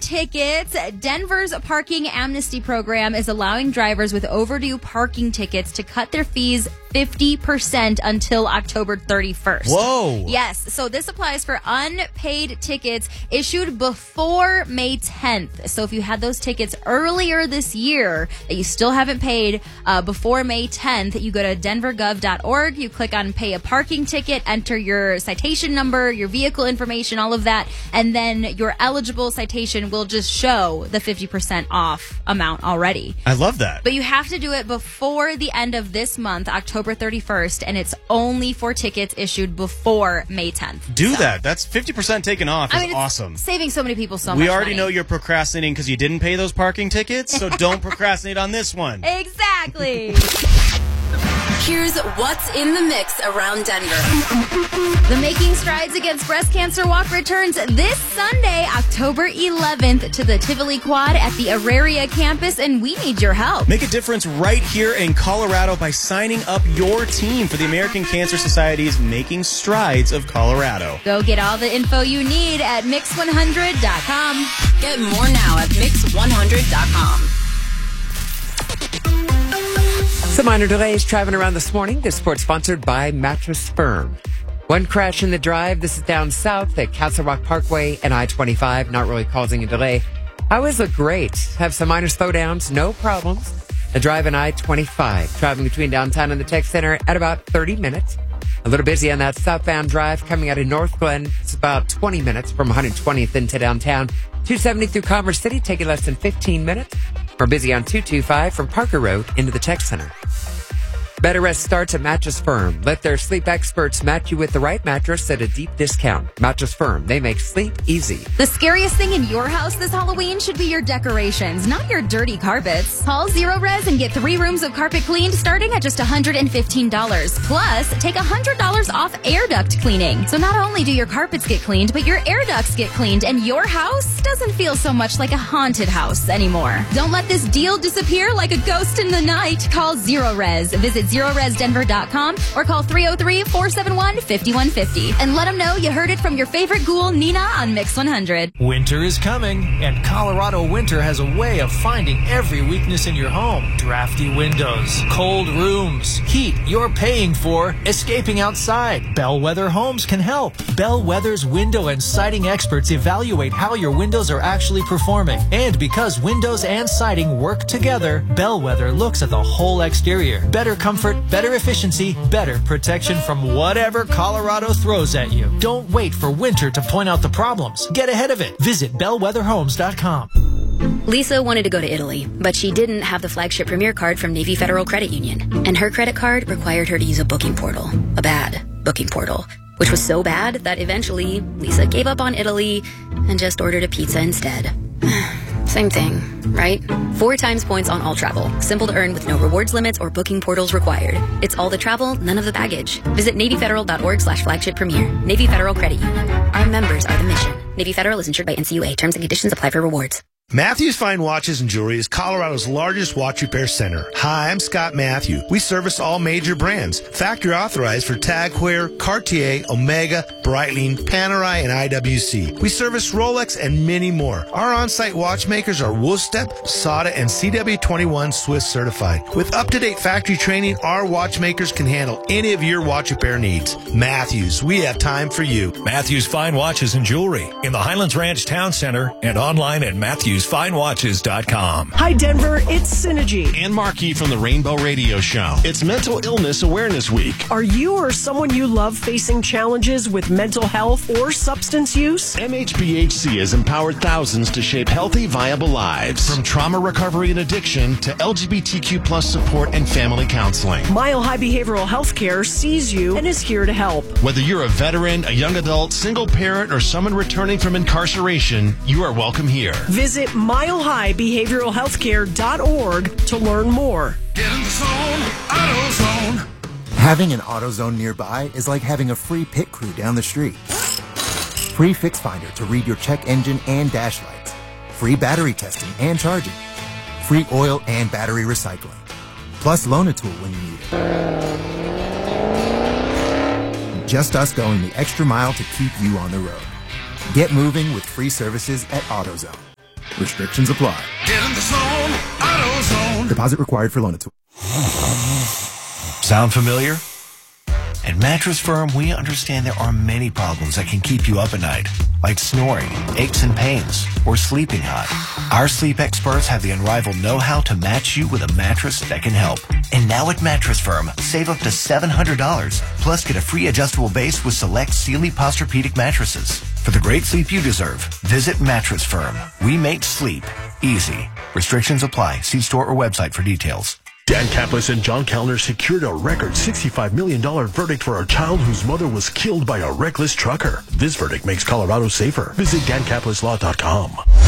tickets. Denver's parking amnesty program is allowing drivers with overdue parking tickets to cut their fees 50% until October 31st. Whoa. Yes. So this applies for unpaid tickets issued before May 10th. So if you had those tickets earlier this year that you still haven't paid before May 10th, you go to denvergov.org, you click on pay a parking ticket, enter your citation number, your vehicle information, all of that, and then your eligible citation will just show the 50% off amount already. I love that. But you have to do it before the end of this month, October 31st, and it's only for tickets issued before May 10th. Do that. That's 50% taken off is awesome. Saving so many people so much We already money. know you're procrastinating because you didn't pay those parking tickets, so don't procrastinate on this one. Exactly. Here's what's in the mix around Denver. The Making Strides Against Breast Cancer Walk returns this Sunday, October 11th, to the Tivoli Quad at the Auraria campus, and we need your help. Make a difference right here in Colorado by signing up your team for the American Cancer Society's Making Strides of Colorado. Go get all the info you need at mix100.com. Get more now at mix100.com. Some minor delays traveling around this morning. This report sponsored by Mattress Firm. One crash in the drive. This is down south at Castle Rock Parkway and I-25, not really causing a delay. Highways look great. Have some minor slowdowns, no problems. The drive in I-25, traveling between downtown and the tech center at about 30 minutes. A little busy on that southbound drive coming out of North Glen. It's about 20 minutes from 120th into downtown. 270 through Commerce City, taking less than 15 minutes. We're busy on 225 from Parker Road into the tech center. Better rest starts at Mattress Firm. Let their sleep experts match you with the right mattress at a deep discount. Mattress Firm. They make sleep easy. The scariest thing in your house this Halloween should be your decorations, not your dirty carpets. Call Zero Res and get 3 rooms of carpet cleaned starting at just $115. Plus, take $100 off air duct cleaning. So not only do your carpets get cleaned, but your air ducts get cleaned, and your house doesn't feel so much like a haunted house anymore. Don't let this deal disappear like a ghost in the night. Call Zero Res. Visit ZeroResDenver.com or call 303-471-5150 and let them know you heard it from your favorite ghoul, Nina, on Mix 100. Winter is coming, and Colorado Winter has a way of finding every weakness in your home. Drafty windows, cold rooms, heat you're paying for, escaping outside. Bellwether Homes can help. Bellwether's window and siding experts evaluate how your windows are actually performing. And because windows and siding work together, Bellwether looks at the whole exterior. Better comfort, better efficiency, better protection from whatever Colorado throws at you. Don't wait for winter to point out the problems. Get ahead of it. Visit bellwetherhomes.com. Lisa wanted to go to Italy, but she didn't have the flagship Premier card from Navy Federal Credit Union. And her credit card required her to use a booking portal. A bad booking portal. Which was so bad that eventually Lisa gave up on Italy and just ordered a pizza instead. Same thing, right? 4 times points on all travel. Simple to earn with no rewards limits or booking portals required. It's all the travel, none of the baggage. Visit NavyFederal.org/flagship premier. Navy Federal Credit Union. Our members are the mission. Navy Federal is insured by NCUA. Terms and conditions apply for rewards. Matthews Fine Watches and Jewelry is Colorado's largest watch repair center. Hi, I'm Scott Matthew. We service all major brands. Factory authorized for TAG Heuer, Cartier, Omega, Breitling, Panerai, and IWC. We service Rolex and many more. Our on-site watchmakers are Wolfstep, SATA, and CW21 Swiss certified. With up-to-date factory training, our watchmakers can handle any of your watch repair needs. Matthews, we have time for you. Matthews Fine Watches and Jewelry in the Highlands Ranch Town Center and online at MatthewsFineWatches.com. Hi, Denver. It's Synergy. And Markey from the Rainbow Radio Show. It's Mental Illness Awareness Week. Are you or someone you love facing challenges with mental health or substance use? MHBHC has empowered thousands to shape healthy, viable lives. From trauma recovery and addiction to LGBTQ plus support and family counseling. Mile High Behavioral Health Care sees you and is here to help. Whether you're a veteran, a young adult, single parent, or someone returning from incarceration, you are welcome here. Visit milehighbehavioralhealthcare.org to learn more. Get in the zone, AutoZone. Having an AutoZone nearby is like having a free pit crew down the street. Free Fix Finder to read your check engine and dash lights. Free battery testing and charging. Free oil and battery recycling. Plus loan a tool when you need it. Just us going the extra mile to keep you on the road. Get moving with free services at AutoZone. Restrictions apply. Get in the zone, AutoZone. Deposit required for loan. Sound familiar? At Mattress Firm, we understand there are many problems that can keep you up at night, like snoring, aches and pains, or sleeping hot. Our sleep experts have the unrivaled know-how to match you with a mattress that can help. And now at Mattress Firm, save up to $700, plus get a free adjustable base with select Sealy Posturepedic mattresses. For the great sleep you deserve, visit Mattress Firm. We make sleep easy. Restrictions apply. See store or website for details. Dan Kaplis and John Kellner secured a record $65 million verdict for a child whose mother was killed by a reckless trucker. This verdict makes Colorado safer. Visit DanKaplislaw.com.